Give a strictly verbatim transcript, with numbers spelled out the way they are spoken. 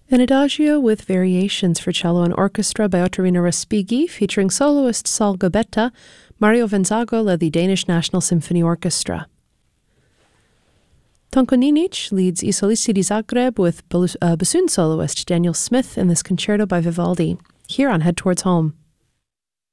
An adagio with variations for cello and orchestra by Ottorino Respighi, featuring soloist Saul Gabetta, Mario Venzago led the Danish National Symphony Orchestra. Tonko Ninic leads I Solisti di Zagreb with uh, bassoon soloist Daniel Smith in this concerto by Vivaldi, here on Head Towards Home.